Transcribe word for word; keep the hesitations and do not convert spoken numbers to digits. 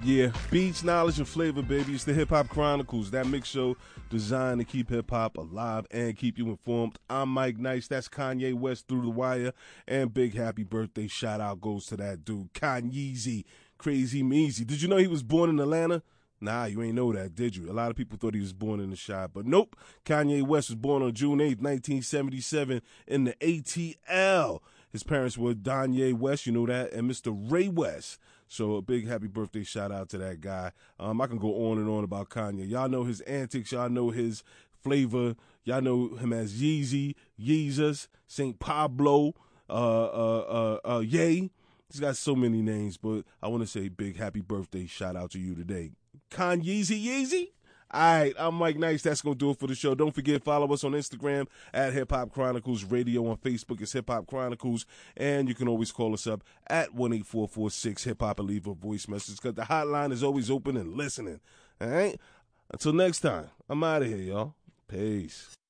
Yeah, beats, knowledge, and flavor, baby. It's the Hip Hop Chronicles, that mix show designed to keep hip hop alive and keep you informed. I'm Mike Nice. That's Kanye West through the wire. And big happy birthday shout out goes to that dude, Kanyeezy, Crazy Meezy. Did you know he was born in Atlanta? Nah, you ain't know that, did you? A lot of people thought he was born in the Chi, but nope. Kanye West was born on June eighth, nineteen seventy-seven in the A T L. His parents were Donye West, you know that, and Mister Ray West. So a big happy birthday shout out to that guy. Um, I can go on and on about Kanye. Y'all know his antics. Y'all know his flavor. Y'all know him as Yeezy, Yeezus, Saint Pablo, uh, uh, uh, uh, Ye. He's got so many names, but I want to say big happy birthday shout out to you today. Kanyeezy Yeezy? All right, I'm Mike Nice. That's going to do it for the show. Don't forget, follow us on Instagram at Hip Hop Chronicles Radio. On Facebook, it's Hip Hop Chronicles. And you can always call us up at one eight four four six hip hop and leave a voice message because the hotline is always open and listening. All right? Until next time, I'm out of here, y'all. Peace.